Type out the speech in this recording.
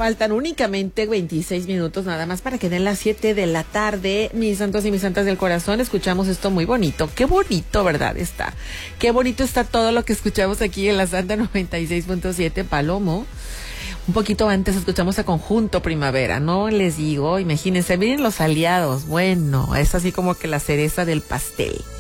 faltan únicamente 26 minutos nada más para que den las 7 de la tarde. Mis santos y mis santas del corazón, escuchamos esto muy bonito. Qué bonito, ¿verdad? Está. Qué bonito está todo lo que escuchamos aquí en la Santa 96.7 Palomo. Un poquito antes escuchamos a Conjunto Primavera, ¿no? Les digo, imagínense, miren los aliados. Bueno, es así como que la cereza del pastel.